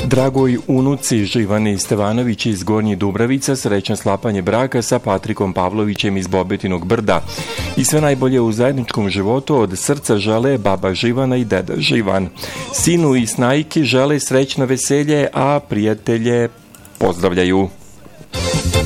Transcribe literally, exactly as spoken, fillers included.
Dragoj unuci Živani Stevanović iz Gornjih Dubravica srećno sklapanje braka sa Patrikom Pavlovićem iz Bobetinog Brda. I sve najbolje u zajedničkom životu od srca žele baba Živana i deda Živan. Sinu i snajki žele srećno veselje, a prijatelje pozdravljaju.